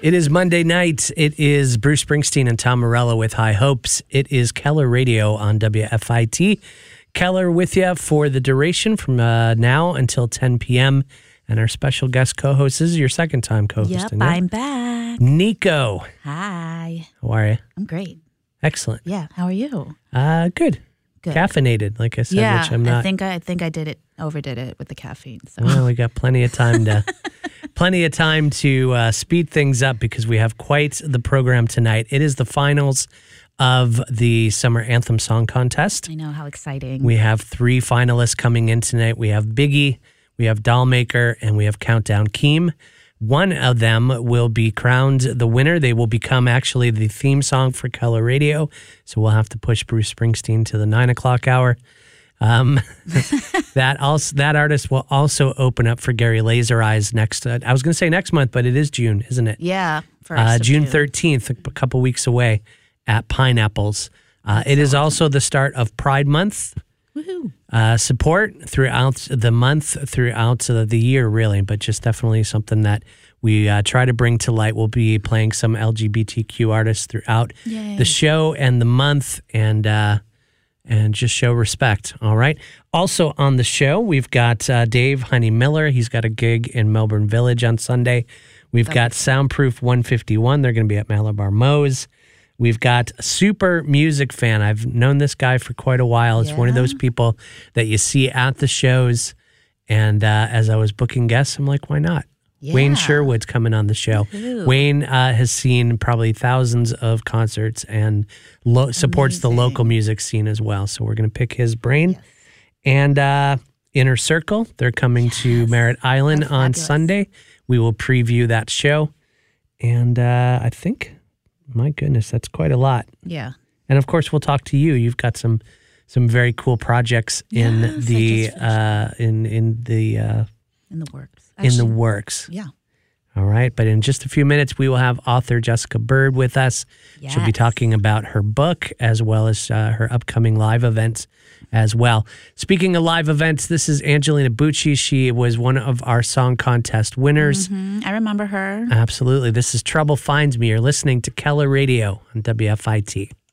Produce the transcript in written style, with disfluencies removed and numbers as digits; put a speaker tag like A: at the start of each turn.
A: It is Monday night. It is Bruce Springsteen and Tom Morello with High Hopes. It is Keller Radio on WFIT. Keller with you for the duration from now until 10 p.m. And our special guest co-host, this is your second time co-hosting.
B: Yep, I'm back.
A: Nico.
B: Hi.
A: How are you?
B: I'm great.
A: Excellent.
B: Yeah, how are you?
A: Good. Caffeinated, like I said,
B: yeah,
A: which I'm not.
B: I think I overdid it with the caffeine. So.
A: Well, we got plenty of time to speed things up because we have quite the program tonight. It is the finals of the Summer Anthem Song Contest.
B: I know, how exciting.
A: We have 3 finalists coming in tonight. We have Biggie, we have Dollmaker, and we have Countdown Keem. One of them will be crowned the winner. They will become actually the theme song for Keller Radio. So we'll have to push Bruce Springsteen to the 9 o'clock hour. That artist will also open up for Gary Laser Eyes next. I was going to say next month, but it is June, isn't it?
B: Yeah,
A: June 13th, a couple weeks away at Pineapples. It is also the start of Pride Month.
B: Woohoo!
A: Support throughout the month, throughout the year, really, but just definitely something that we try to bring to light. We'll be playing some LGBTQ artists throughout the show and the month, and just show respect. All right. Also on the show, we've got Dave Honey Miller. He's got a gig in Melbourne Village on Sunday. We've got Soundproof 151. They're going to be at Malabar Moe's. We've got a super music fan. I've known this guy for quite a while. It's one of those people that you see at the shows. And as I was booking guests, I'm like, why not? Yeah. Wayne Sherwood's coming on the show. Ooh. Wayne has seen probably thousands of concerts and supports the local music scene as well. So we're going to pick his brain. Yes. And Inner Circle, they're coming to Merritt Island on Sunday. We will preview that show. And I think... my goodness, that's quite a lot.
B: Yeah.
A: And of course, we'll talk to you. You've got some very cool projects in the works. Actually, in the works.
B: Yeah.
A: All right. But in just a few minutes, we will have author Jessica Bird with us. Yes. She'll be talking about her book as well as her upcoming live events as well. Speaking of live events, this is Angelina Bucci. She was one of our song contest winners.
B: Mm-hmm. I remember her.
A: Absolutely. This is Trouble Finds Me. You're listening to Keller Radio on WFIT.